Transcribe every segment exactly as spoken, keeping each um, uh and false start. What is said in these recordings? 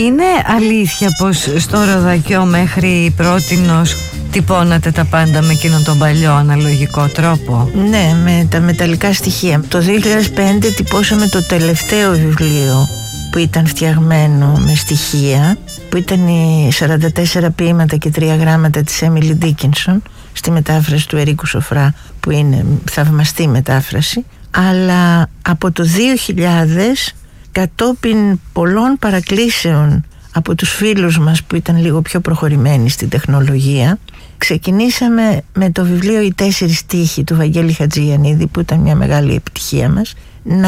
Είναι αλήθεια πως στο Ροδακιό μέχρι πρότινος τυπώνατε τα πάντα με εκείνον τον παλιό αναλογικό τρόπο? Ναι, με τα μεταλλικά στοιχεία. Το δύο χιλιάδες πέντε τυπώσαμε το τελευταίο βιβλίο που ήταν φτιαγμένο με στοιχεία, που ήταν οι σαράντα τέσσερα ποίηματα και τρία γράμματα της Έμιλι Ντίκινσον, στη μετάφραση του Ερίκου Σοφρά, που είναι θαυμαστή μετάφραση. Αλλά από το δύο χιλιάδες, κατόπιν πολλών παρακλήσεων από τους φίλους μας που ήταν λίγο πιο προχωρημένοι στην τεχνολογία, ξεκινήσαμε με το βιβλίο «Οι τέσσερις στίχοι» του Βαγγέλη Χατζηγιαννίδη, που ήταν μια μεγάλη επιτυχία μας, να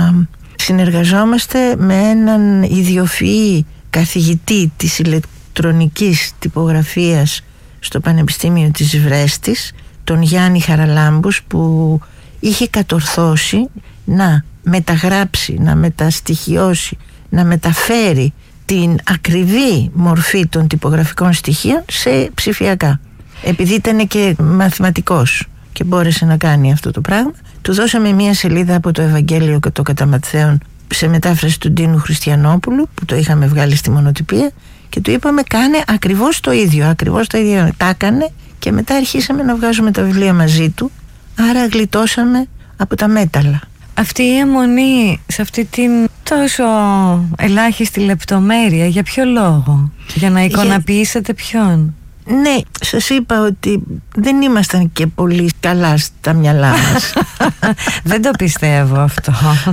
συνεργαζόμαστε με έναν ιδιοφυή καθηγητή της ηλεκτρονικής τυπογραφίας στο Πανεπιστήμιο της Βρέστης, τον Γιάννη Χαραλάμπους, που είχε κατορθώσει να μεταγράψει, να μεταστοιχειώσει, να μεταφέρει την ακριβή μορφή των τυπογραφικών στοιχείων σε ψηφιακά. Επειδή ήταν και μαθηματικός και μπόρεσε να κάνει αυτό το πράγμα, του δώσαμε μία σελίδα από το Ευαγγέλιο και το κατά Ματθαίον σε μετάφραση του Ντίνου Χριστιανόπουλου, που το είχαμε βγάλει στη μονοτυπία, και του είπαμε κάνε ακριβώς το ίδιο, ακριβώς το ίδιο. Τα έκανε και μετά αρχίσαμε να βγάζουμε τα βιβλία μαζί του, άρα γλιτώσαμε από τα μέταλλα. Αυτή η αιμονή σε αυτή την τόσο ελάχιστη λεπτομέρεια, για ποιο λόγο? Για να εικονοποιήσετε ποιον? Ναι, σας είπα ότι δεν ήμασταν και πολύ καλά στα μυαλά μας. Δεν το πιστεύω αυτό.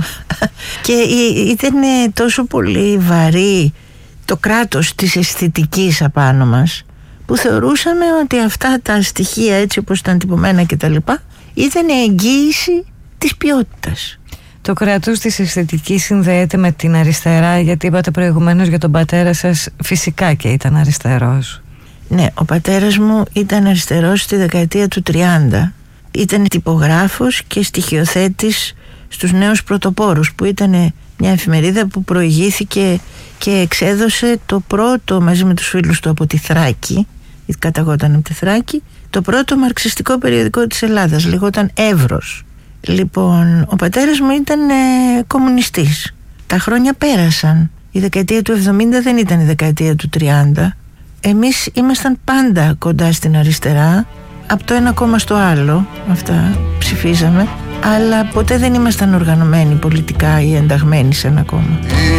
Και ήταν τόσο πολύ βαρύ το κράτος της αισθητικής απάνω μας, που θεωρούσαμε ότι αυτά τα στοιχεία, έτσι όπως ήταν τυπωμένα και τα λοιπά, ήταν εγγύηση της ποιότητας. Το κράτος της αισθητικής συνδέεται με την αριστερά, γιατί είπατε προηγουμένως για τον πατέρα σας, φυσικά και ήταν αριστερός. Ναι, ο πατέρας μου ήταν αριστερός στη δεκαετία του τριάντα. Ήταν τυπογράφος και στοιχειοθέτης στους Νέους Πρωτοπόρους, που ήταν μια εφημερίδα που προηγήθηκε και εξέδωσε το πρώτο, μαζί με τους φίλους του από τη Θράκη, γιατί καταγόταν από τη Θράκη, το πρώτο μαρξιστικό περιοδικό της Ελλάδας, λεγόταν Εύρος. Λοιπόν, ο πατέρας μου ήταν ε, κομμουνιστής. Τα χρόνια πέρασαν. Η δεκαετία του εβδομήντα δεν ήταν η δεκαετία του τριάντα. Εμείς ήμασταν πάντα κοντά στην αριστερά, από το ένα κόμμα στο άλλο, αυτά ψηφίζαμε, αλλά ποτέ δεν ήμασταν οργανωμένοι πολιτικά ή ενταγμένοι σε ένα κόμμα.